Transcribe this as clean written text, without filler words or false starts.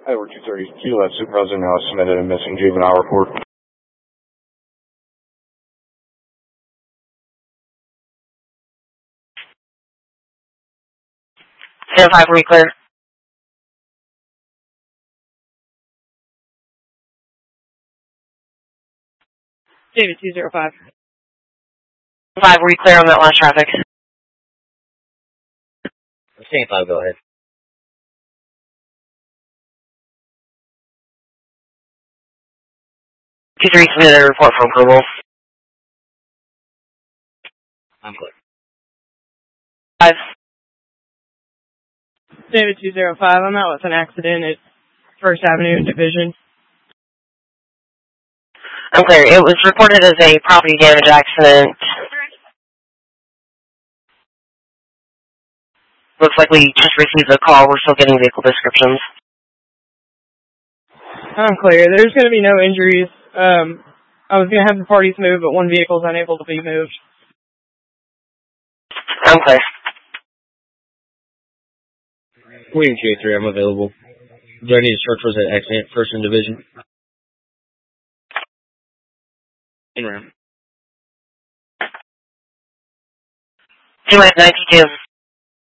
Edward 232, left supervisor now submitted a missing juvenile report. 05, were you clear? David 205. 5, were you clear on that last traffic? Stand 5, go ahead. Q3 submitted a report for approval. I'm clear. 5. David 205, I'm out with an accident at First Avenue Division. I'm clear. It was reported as a property damage accident. Looks like we just received a call. We're still getting vehicle descriptions. I'm clear. There's going to be no injuries. I was going to have the parties move, but one vehicle is unable to be moved. I'm clear. William Q3, I'm available. Do I need to search for that accident? First in Division? In round. 292.